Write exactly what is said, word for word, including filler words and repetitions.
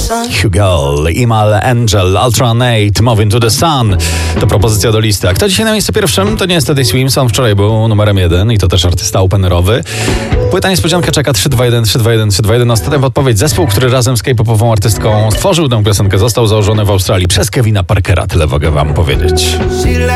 Hugo, Imal Angel, Ultranate, Moving to the Sun. To propozycja do listy. A kto dzisiaj na miejscu pierwszym? To nie jest Teddy Swims, on wczoraj był numerem jeden i to też artysta openerowy. Płyta niespodzianka czeka trzy dwa jeden, trzy dwa jeden, trzy dwa jeden. Ostatnia podpowiedź. Zespół, który razem z K-popową artystką stworzył tę piosenkę, został założony w Australii przez Kevina Parkera. Tyle mogę wam powiedzieć.